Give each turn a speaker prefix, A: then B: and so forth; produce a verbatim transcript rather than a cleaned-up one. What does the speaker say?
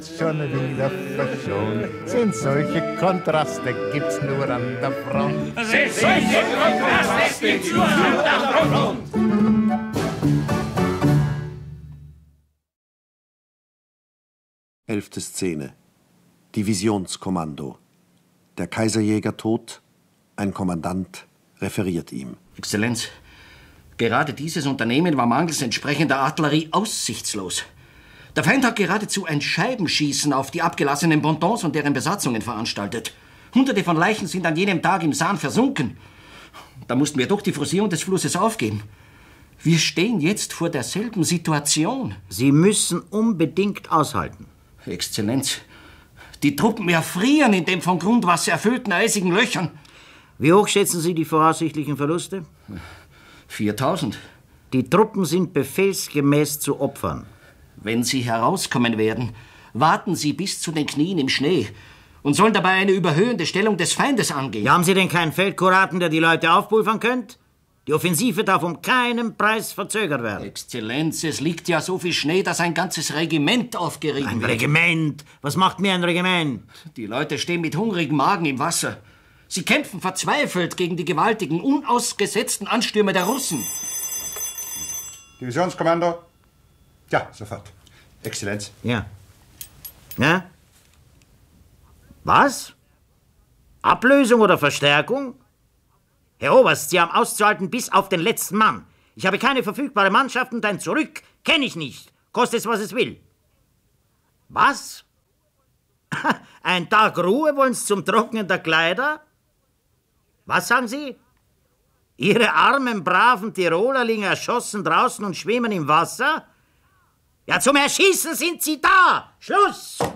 A: Schon wieder verschont. Sind solche Kontraste gibt's nur an der Front.
B: Sind solche Kontraste gibt's nur an der Front.
C: Elfte Szene. Divisionskommando. Der Kaiserjäger tot, ein Kommandant referiert ihm.
D: Exzellenz, gerade dieses Unternehmen war mangels entsprechender Artillerie aussichtslos. Der Feind hat geradezu ein Scheibenschießen auf die abgelassenen Pontons und deren Besatzungen veranstaltet. Hunderte von Leichen sind an jenem Tag im Sahn versunken. Da mussten wir doch die Forcierung des Flusses aufgeben. Wir stehen jetzt vor derselben Situation.
E: Sie müssen unbedingt aushalten.
D: Exzellenz, die Truppen erfrieren in den von Grundwasser erfüllten eisigen Löchern.
E: Wie hoch schätzen Sie die voraussichtlichen Verluste?
D: viertausend.
E: Die Truppen sind befehlsgemäß zu opfern.
D: Wenn sie herauskommen werden, warten sie bis zu den Knien im Schnee und sollen dabei eine überhöhende Stellung des Feindes angehen.
E: Ja, haben Sie denn keinen Feldkuraten, der die Leute aufpulvern könnte? Die Offensive darf um keinen Preis verzögert werden.
D: Exzellenz, es liegt ja so viel Schnee, dass ein ganzes Regiment aufgerieben
E: ein
D: wird.
E: Ein Regiment? Was macht mir ein Regiment?
D: Die Leute stehen mit hungrigem Magen im Wasser. Sie kämpfen verzweifelt gegen die gewaltigen, unausgesetzten Anstürme der Russen.
F: Divisionskommando? Ja, sofort. Exzellenz.
E: Ja. Ja? Was? Ablösung oder Verstärkung? Herr Oberst, Sie haben auszuhalten bis auf den letzten Mann. Ich habe keine verfügbare Mannschaft und ein Zurück kenne ich nicht. Koste es, was es will. Was? Ein Tag Ruhe wollen Sie zum Trocknen der Kleider? Was sagen Sie? Ihre armen, braven Tiroler liegen erschossen draußen und schwimmen im Wasser? Ja, zum Erschießen sind Sie da! Schluss!